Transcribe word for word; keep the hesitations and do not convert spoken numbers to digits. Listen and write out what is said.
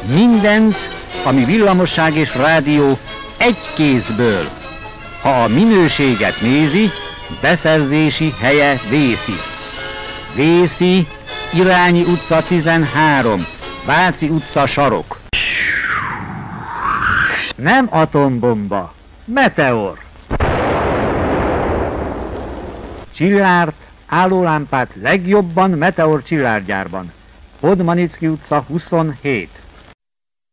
Mindent, ami villamosság és rádió egy kézből. Ha a minőséget nézi, beszerzési helye Vészi. Vészi, Irányi utca tizenhárom, Váci utca sarok. Nem atombomba, meteor. Csillárt, állólámpát legjobban Meteor csillárgyárban. Podmanicki utca huszonhét.